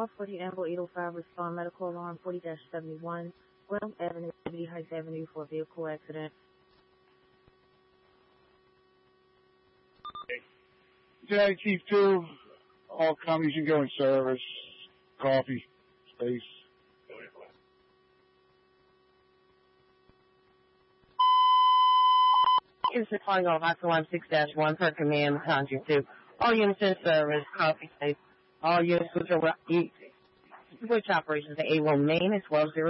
All 40 Amble 805 respond medical alarm 40-71, William Avenue, Liberty Heights Avenue for a vehicle accident. Jag Chief 2, all companies can go in service, coffee, space. Is calling off Aqualine 6-1 per command, Conjure 2. All units in service, coffee, space. All units which operations at A1 Main as well as 0.